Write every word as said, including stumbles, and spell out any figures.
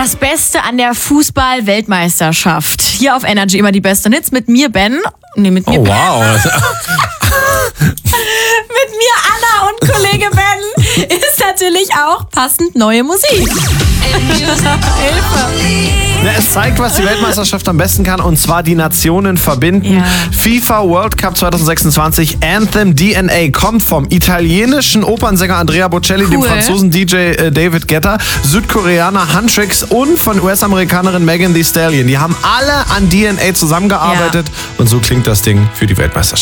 Das Beste an der Fußball-Weltmeisterschaft. Hier auf Energy immer die besten Hits mit mir, Ben. Nee, mit mir. Oh, wow. Mit mir, Anna, und Kollege Ben ist natürlich auch passend neue Musik. Hilfe. Ja, es zeigt, was die Weltmeisterschaft am besten kann, und zwar die Nationen verbinden. Ja. FIFA World Cup zwanzig sechsundzwanzig Anthem D N A kommt vom italienischen Opernsänger Andrea Bocelli, Cool. dem Franzosen D J äh, David Guetta, Südkoreaner Huntrix und von U S-Amerikanerin Megan Thee Stallion. Die haben alle an D N A zusammengearbeitet, und so klingt das Ding für die Weltmeisterschaft.